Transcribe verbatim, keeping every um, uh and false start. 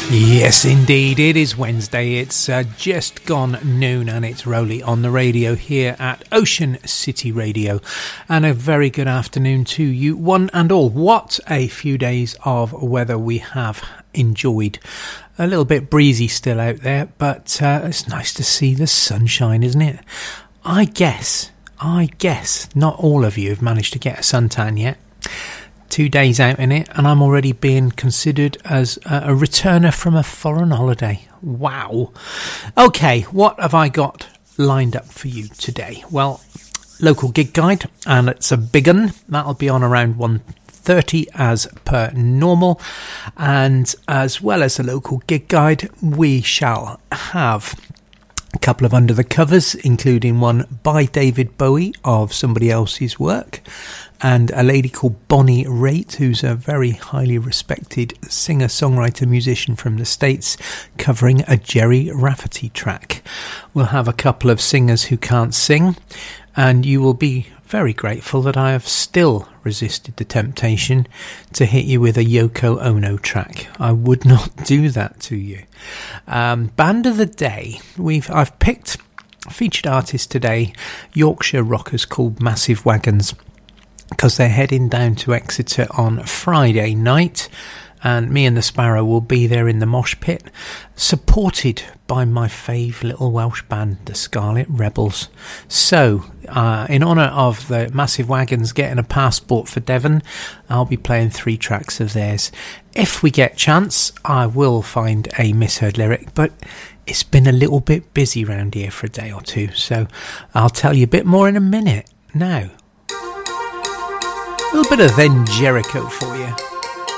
Yes, indeed. It is Wednesday. It's uh, just gone noon and it's Rowley on the radio here at Ocean City Radio. And a very good afternoon to you, one and all. What a few days of weather we have enjoyed. A little bit breezy still out there, but uh, it's nice to see the sunshine, isn't it? I guess, I guess not all of you have managed to get a suntan yet. Two days out in it, and I'm already being considered as a, a returner from a foreign holiday. Wow. Okay, what have I got lined up for you today? Well, local gig guide, and it's a big one. That'll be on around one thirty as per normal. And as well as the local gig guide, we shall have a couple of under the covers, including one by David Bowie of somebody else's work, and a lady called Bonnie Raitt, who's a very highly respected singer-songwriter musician from the States, covering a Gerry Rafferty track. We'll have a couple of singers who can't sing, and you will be very grateful that I have still resisted the temptation to hit you with a Yoko Ono track. I would not do that to you. Um, band of the day, we've I've picked a featured artist today, Yorkshire rockers called Massive Wagons, because they're heading down to Exeter on Friday night, and me and the Sparrow will be there in the mosh pit, supported by my fave little Welsh band, the Scarlet Rebels. So, uh, in honour of the Massive Wagons getting a passport for Devon, I'll be playing three tracks of theirs. If we get chance, I will find a misheard lyric, but it's been a little bit busy round here for a day or two, so I'll tell you a bit more in a minute. Now, a little bit of Then Jericho for you.